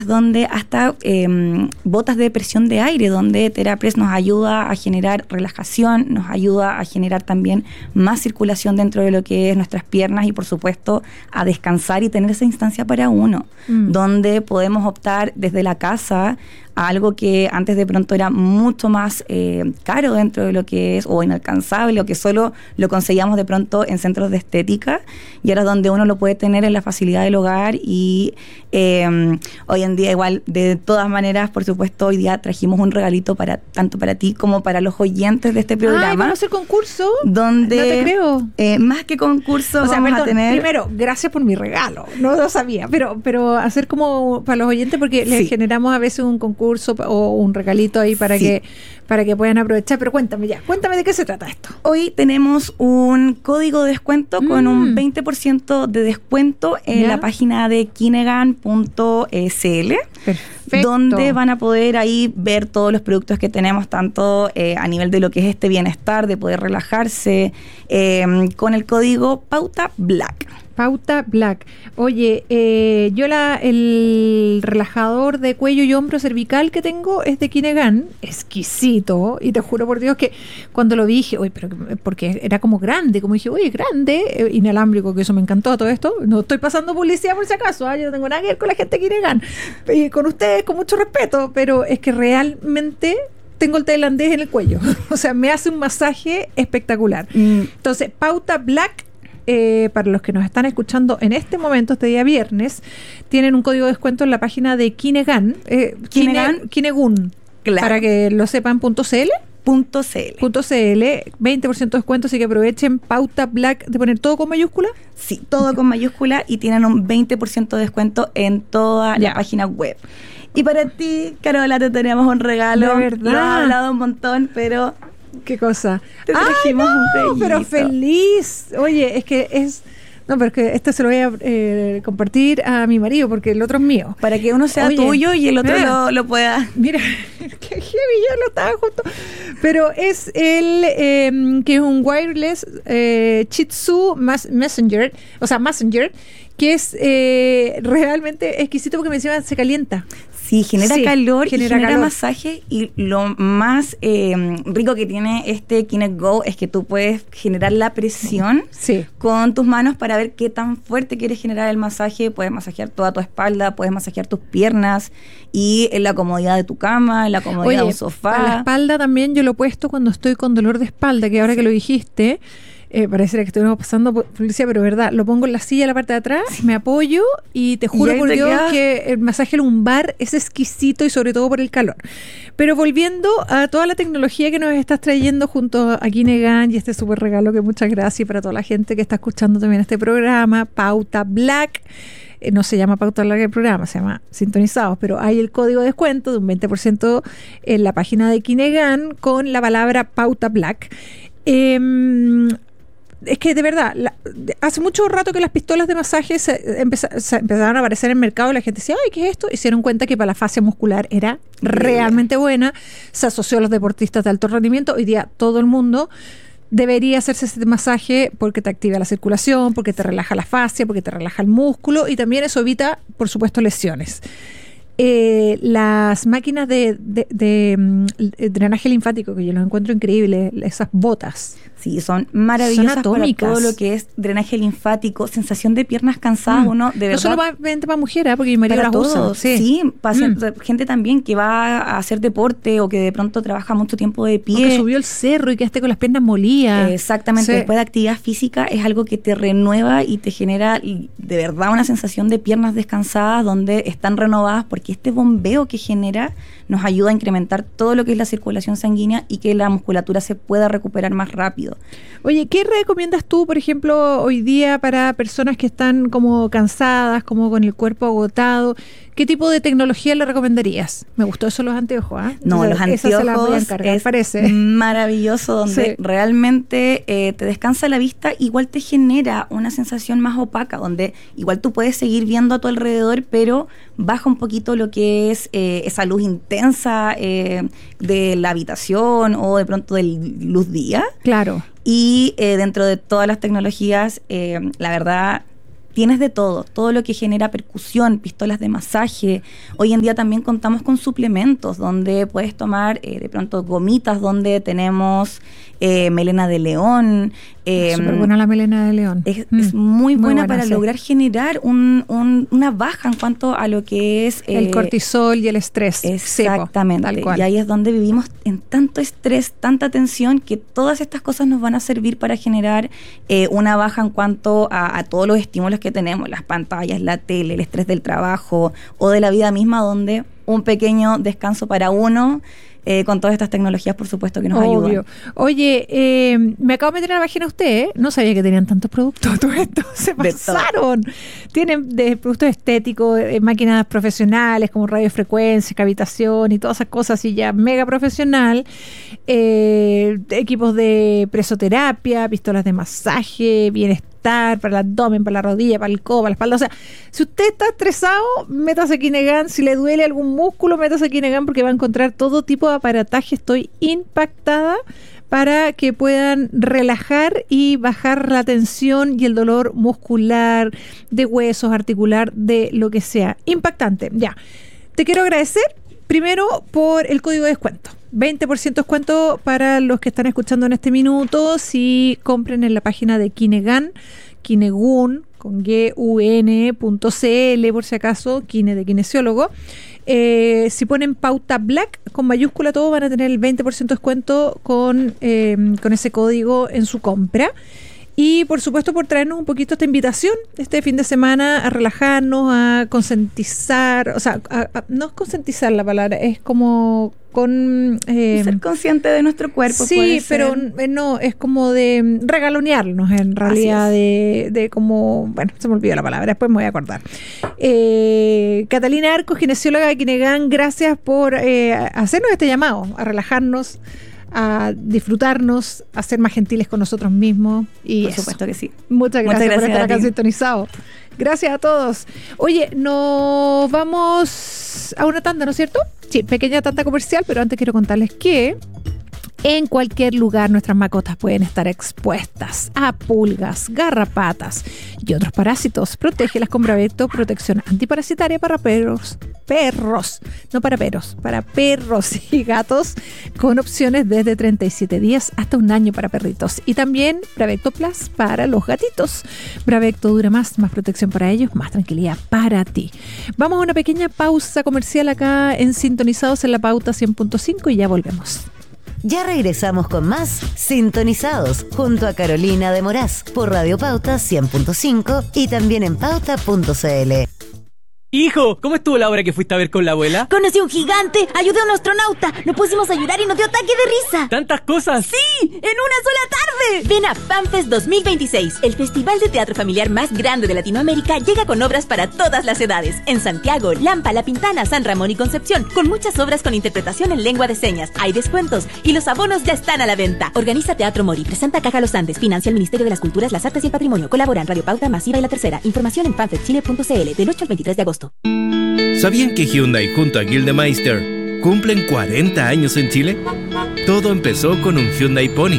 donde hasta botas de presión de aire, donde TheraPress nos ayuda a generar relajación, nos ayuda a generar también más circulación dentro de lo que es nuestras piernas y por supuesto a descansar y tener esa instancia para uno, donde podemos optar desde la casa a algo que antes de pronto era mucho más caro dentro de lo que es, o inalcanzable, o que solo lo conseguíamos de pronto en centros de estética, y ahora es donde uno lo puede tener en la facilidad del hogar. Y hoy en día igual, de todas maneras, por supuesto, hoy día trajimos un regalito tanto para ti como para los oyentes de este programa. ¿Vamos a hacer concurso? Donde, no te creo. Más que concurso, o sea, vamos perdón, a tener... Primero, gracias por mi regalo, no lo sabía, pero hacer como para los oyentes, porque les generamos a veces un concurso o un regalito ahí para que puedan aprovechar. Pero cuéntame de qué se trata esto. Hoy tenemos un código de descuento con un 20% de descuento en la página de Kinegan.cl. Perfecto. Donde van a poder ahí ver todos los productos que tenemos, tanto a nivel de lo que es este bienestar, de poder relajarse, con el código Pauta Black. Pauta Black. Oye, yo el relajador de cuello y hombro cervical que tengo es de Kinegan, exquisito, y te juro por Dios que cuando lo vi dije, oye, pero porque era como grande, como dije, oye, grande, inalámbrico, que eso me encantó todo esto. No estoy pasando publicidad por si acaso, yo no tengo nada que ver con la gente de Kinegan, con ustedes, con mucho respeto, pero es que realmente tengo el tailandés en el cuello, o sea, me hace un masaje espectacular. Entonces, Pauta Black, para los que nos están escuchando en este momento, este día viernes, tienen un código de descuento en la página de Kinegan, Kinegun, claro, para que lo sepan, .cl, 20% de descuento, así que aprovechen. Pauta Black, de poner todo con mayúscula. Sí, todo con mayúscula, y tienen un 20% de descuento en toda la página web. Y para ti, Carola, te tenemos un regalo. De verdad. Lo hemos hablado un montón, pero... ¿Qué cosa? Te trajimos un cuellito. Pero feliz. Oye, es que es... No, pero es que este se lo voy a compartir a mi marido, porque el otro es mío. Para que uno sea tuyo y el otro lo pueda... Mira, qué heavy, yo lo estaba justo. Pero es el que es un wireless Shih Tzu Messenger, o sea, Messenger, que es realmente exquisito porque encima se calienta. Sí, genera calor, genera masaje, y lo más rico que tiene este Kinet Go es que tú puedes generar la presión con tus manos para ver qué tan fuerte quieres generar el masaje. Puedes masajear toda tu espalda, puedes masajear tus piernas, y en la comodidad de tu cama, en la comodidad de un sofá. Para la espalda también yo lo he puesto cuando estoy con dolor de espalda, que ahora que lo dijiste... pareciera que estuvimos pasando publicidad, pero verdad, lo pongo en la silla, en la parte de atrás, me apoyo, y te juro por Dios que el masaje lumbar es exquisito, y sobre todo por el calor. Pero volviendo a toda la tecnología que nos estás trayendo junto a Kinegan, y este súper regalo, que muchas gracias, para toda la gente que está escuchando también este programa, Pauta Black. No se llama Pauta Black el programa, se llama Sintonizados, pero hay el código de descuento de un 20% en la página de Kinegan con la palabra Pauta Black. Es que de verdad, hace mucho rato que las pistolas de masaje se empezaron a aparecer en el mercado, y la gente decía, ay, ¿qué es esto? Y se dieron cuenta que para la fascia muscular era realmente buena. Se asoció a los deportistas de alto rendimiento. Hoy día todo el mundo debería hacerse ese masaje porque te activa la circulación, porque te relaja la fascia, porque te relaja el músculo, y también eso evita, por supuesto, lesiones. Las máquinas de drenaje linfático, que yo los encuentro increíbles, esas botas. Sí, son maravillosas, son atómicas, para todo lo que es drenaje linfático, sensación de piernas cansadas, uno de verdad. No solamente para mujeres, porque mi marido las usa. Sí, gente también que va a hacer deporte, o que de pronto trabaja mucho tiempo de pie. O que subió el cerro y quedaste con las piernas molidas. Exactamente, después de actividad física es algo que te renueva y te genera de verdad una sensación de piernas descansadas, donde están renovadas, porque este bombeo que genera nos ayuda a incrementar todo lo que es la circulación sanguínea, y que la musculatura se pueda recuperar más rápido. Oye, ¿qué recomiendas tú, por ejemplo, hoy día para personas que están como cansadas, como con el cuerpo agotado? ¿Qué tipo de tecnología le recomendarías? Me gustó eso, los anteojos, ¿eh? No, los anteojos se las voy a encargar, es parece maravilloso, donde realmente te descansa la vista, igual te genera una sensación más opaca, donde igual tú puedes seguir viendo a tu alrededor, pero baja un poquito lo que es esa luz intensa de la habitación, o de pronto de luz día. Claro. Y dentro de todas las tecnologías, la verdad, tienes de todo lo que genera percusión, pistolas de masaje. Hoy en día también contamos con suplementos donde puedes tomar de pronto gomitas donde tenemos melena de león. Súper buena la melena de león. Es muy buena para lograr generar una baja en cuanto a lo que es el cortisol y el estrés. Exactamente. Tal cual. Y ahí es donde vivimos en tanto estrés, tanta tensión, que todas estas cosas nos van a servir para generar una baja en cuanto a todos los estímulos que tenemos, las pantallas, la tele, el estrés del trabajo o de la vida misma, donde un pequeño descanso para uno con todas estas tecnologías, por supuesto, que nos ayudan. Oye, me acabo de meter en la página usted, no sabía que tenían tantos productos, todo esto, se pasaron. Tienen de productos estéticos, máquinas profesionales como radiofrecuencia, cavitación y todas esas cosas así ya mega profesional, equipos de presoterapia, pistolas de masaje, bienestar para el abdomen, para la rodilla, para el codo, para la espalda. O sea, si usted está estresado, métase Kinegan. Si le duele algún músculo, métase Kinegan, porque va a encontrar todo tipo de aparataje. Estoy impactada para que puedan relajar y bajar la tensión y el dolor muscular, de huesos, articular, de lo que sea. Impactante. Ya. Te quiero agradecer primero por el código de descuento. 20% descuento para los que están escuchando en este minuto si compren en la página de Kinegan, Kinegun, con gun.cl, por si acaso, Kine de kinesiólogo. Si ponen pauta Black con mayúscula todo, van a tener el 20% descuento con ese código en su compra. Y por supuesto por traernos un poquito esta invitación este fin de semana a relajarnos, a concientizar, o sea, no es concientizar la palabra, es como ser consciente de nuestro cuerpo. Sí, pero no, es como de regalonearnos en realidad, de como, bueno, se me olvidó la palabra, después me voy a acordar. Catalina Arcos, kinesióloga de Kinegan, gracias por hacernos este llamado, a relajarnos, a disfrutarnos, a ser más gentiles con nosotros mismos. Y por supuesto que sí. Muchas gracias por estar acá sintonizado. Gracias a todos. Oye, nos vamos a una tanda, ¿no es cierto? Sí, pequeña tanda comercial, pero antes quiero contarles que en cualquier lugar nuestras mascotas pueden estar expuestas a pulgas, garrapatas y otros parásitos. Protégelas con Bravecto, protección antiparasitaria para perros y gatos, con opciones desde 37 días hasta un año para perritos. Y también Bravecto Plus para los gatitos. Bravecto dura más protección para ellos, más tranquilidad para ti. Vamos a una pequeña pausa comercial acá en Sintonizados en la Pauta 100.5 y ya volvemos. Ya regresamos con más Sintonizados junto a Carolina de Moraz por Radio Pauta 100.5 y también en pauta.cl. Hijo, ¿cómo estuvo la obra que fuiste a ver con la abuela? Conocí a un gigante, ayudé a un astronauta, nos pusimos a llorar y nos dio ataque de risa. ¿Tantas cosas? ¡Sí! ¡En una sola tarde! Ven a FanFest 2026, el festival de teatro familiar más grande de Latinoamérica. Llega con obras para todas las edades. En Santiago, Lampa, La Pintana, San Ramón y Concepción, con muchas obras con interpretación en lengua de señas. Hay descuentos y los abonos ya están a la venta. Organiza Teatro Mori, presenta Caja Los Andes, financia el Ministerio de las Culturas, las Artes y el Patrimonio. Colaboran Radio Pauta, Masiva y La Tercera. Información en fanfestchile.cl del 8 al 23 de agosto. ¿Sabían que Hyundai junto a Gildemeister cumplen 40 años en Chile? Todo empezó con un Hyundai Pony.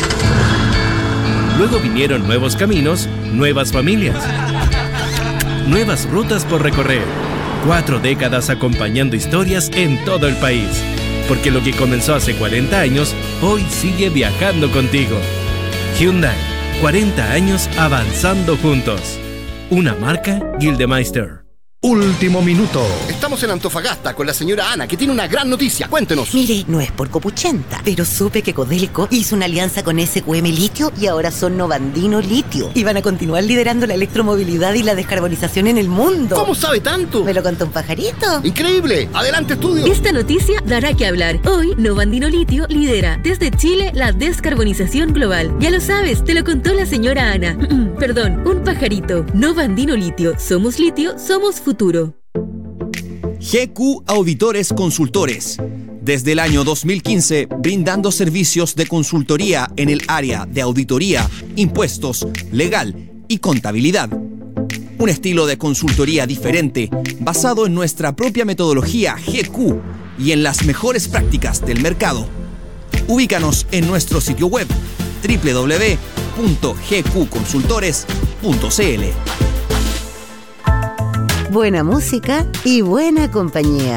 Luego vinieron nuevos caminos, nuevas familias, nuevas rutas por recorrer. 4 décadas acompañando historias en todo el país. Porque lo que comenzó hace 40 años, hoy sigue viajando contigo. Hyundai, 40 años avanzando juntos. Una marca Gildemeister. Último minuto. Estamos en Antofagasta con la señora Ana, que tiene una gran noticia. Cuéntenos. Mire, no es por copuchenta, pero supe que Codelco hizo una alianza con SQM Litio y ahora son Novandino Litio. Y van a continuar liderando la electromovilidad y la descarbonización en el mundo. ¿Cómo sabe tanto? ¿Me lo contó un pajarito? ¡Increíble! ¡Adelante, estudio! Esta noticia dará que hablar. Hoy, Novandino Litio lidera desde Chile la descarbonización global. Ya lo sabes, te lo contó la señora Ana. Perdón, un pajarito. Novandino Litio. Somos litio, somos futuro. GQ Auditores Consultores. Desde el año 2015, brindando servicios de consultoría en el área de auditoría, impuestos, legal y contabilidad. Un estilo de consultoría diferente, basado en nuestra propia metodología GQ y en las mejores prácticas del mercado. Ubícanos en nuestro sitio web www.gqconsultores.cl. buena música y buena compañía.